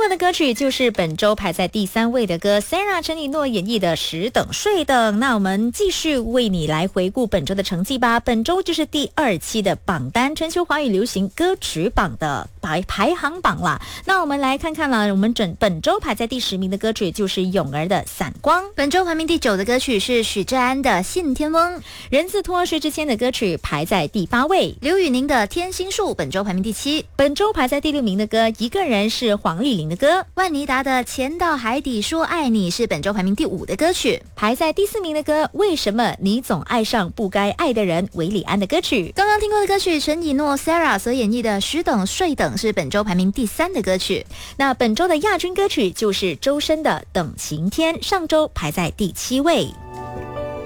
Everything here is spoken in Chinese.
过的歌曲就是本周排在第3位的歌 Sarah 陈以诺演绎的《十等睡等》。那我们继续为你来回顾本周的成绩吧。本周就是第2期的榜单全球华语流行歌曲榜的排行榜啦。那我们来看看了，我们本周排在第10名的歌曲就是咏儿的《散光》。 本周排名第9的歌曲是许志安的《信天翁》。 人字拖薛之谦的歌曲排在第8位。 刘宇宁的《天心树》本周排名第7。 本周排在第6名的歌一个人是黄丽玲的歌。 万妮达的《潜到海底说爱你》是本周排名第5的歌曲。 排在第4名的歌为什么你总爱上不该爱的人，韦礼安的歌曲。 刚刚听过的歌曲陈以诺 Sarah 所演绎的《十等睡等》是本周排名第3的歌曲。 那本周的亚军歌曲就是周深的《等晴天》，上周排在第7位。